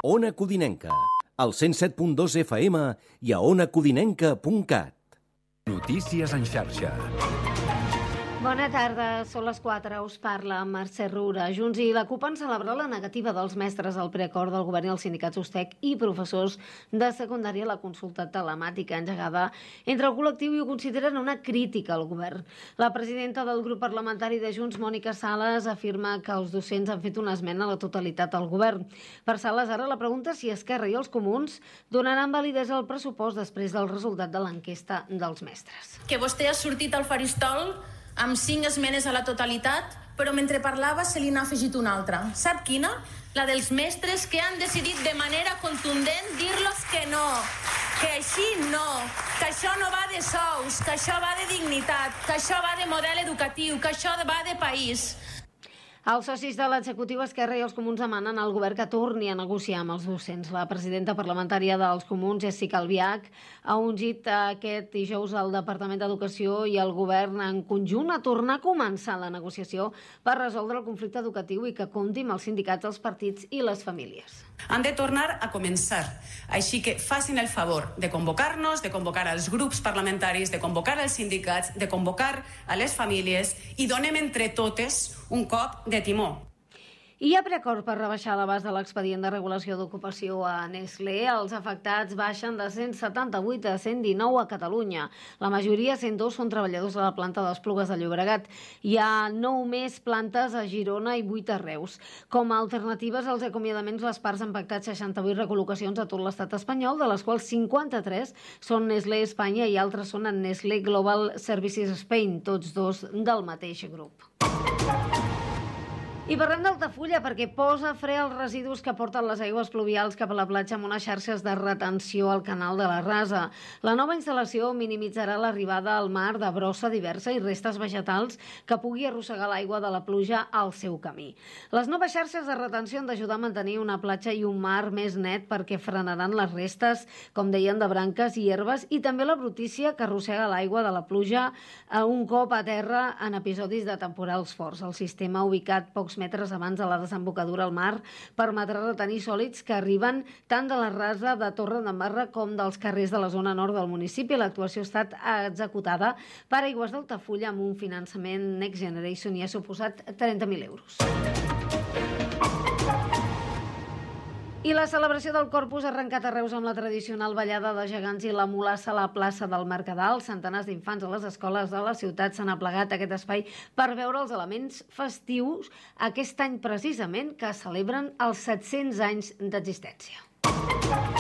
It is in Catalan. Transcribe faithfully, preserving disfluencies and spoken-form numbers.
Ona Codinenca, al cent set punt dos F M i a ona codinenca punt cat. Notícies en xarxa. Bona tarda, són les quatre, us parla Mercè Roura. Junts i la CUP han celebrat la negativa dels mestres al preacord del govern i els sindicats USTEC i professors de secundària a la consulta telemàtica engegada entre el col·lectiu i ho consideren una crítica al govern. La presidenta del grup parlamentari de Junts, Mònica Sales, afirma que els docents han fet una esmena a la totalitat al govern. Per Sales, ara la pregunta si Esquerra i els comuns donaran validesa al pressupost després del resultat de l'enquesta dels mestres. Que vostè ha sortit al faristol amb cinc esmenes a la totalitat, però mentre parlava se li n'ha afegit una altra. Sap quina? La dels mestres que han decidit de manera contundent dir-los que no, que així no, que això no va de sous, que això va de dignitat, que això va de model educatiu, que això va de país. Els socis de l'executiu Esquerra i els comuns demanen al govern que torni a negociar amb els docents. La presidenta parlamentària dels comuns, Jessica Albiach, ha ungit aquest dijous al Departament d'Educació i el govern en conjunt a tornar a començar la negociació per resoldre el conflicte educatiu i que compti amb els sindicats, els partits i les famílies. Han de tornar a començar. Així que facin el favor de convocar-nos, de convocar als grups parlamentaris, de convocar als sindicats, de convocar a les famílies i donem entre totes un cop de timó. I hi ha preacord per rebaixar l'abast de l'expedient de regulació d'ocupació a Nestlé. Els afectats baixen de cent setanta-vuit a cent dinou a Catalunya. La majoria, cent dos, són treballadors de la planta d'Esplugues de Llobregat. Hi ha nou més plantes a Girona i vuit a Reus. Com a alternatives als acomiadaments, les parts han pactat seixanta-vuit recol·locacions a tot l'estat espanyol, de les quals cinquanta-tres són Nestlé Espanya i altres són en Nestlé Global Services Spain, tots dos del mateix grup. I parlem d'Altafulla perquè posa fre als residus que porten les aigües pluvials cap a la platja amb unes xarxes de retenció al canal de la Rasa. La nova instal·lació minimitzarà l'arribada al mar de brossa diversa i restes vegetals que pugui arrossegar l'aigua de la pluja al seu camí. Les noves xarxes de retenció han d'ajudar a mantenir una platja i un mar més net perquè frenaran les restes, com deien, de branques i herbes i també la brutícia que arrossega l'aigua de la pluja un cop a terra en episodis de temporals forts. El sistema, ubicat pocs metres abans de la desembocadura al mar, permetrà retenir sòlids que arriben tant de la Rasa de Torredembarra com dels carrers de la zona nord del municipi. L'actuació ha estat executada per Aigües d'Altafulla amb un finançament Next Generation i ha suposat trenta mil euros. I la celebració del Corpus ha arrencat a Reus amb la tradicional ballada de gegants i la mulassa a la plaça del Mercadal. Centenars d'infants a les escoles de la ciutat s'han aplegat a aquest espai per veure els elements festius aquest any precisament que celebren els set-cents anys d'existència.